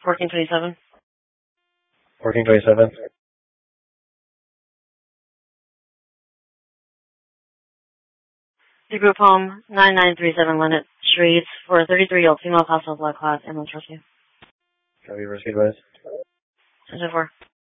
1427. 1427. The group home, 9937 Leonard Street, for a 33-year-old female possible blood clot, ambulance rescue. Copy, rescue advice. 10-4.